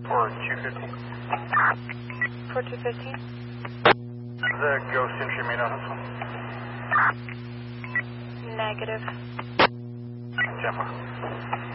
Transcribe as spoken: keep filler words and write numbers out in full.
For two fifteen. For two fifteen? The ghost entry made on this one? Negative. Gemma.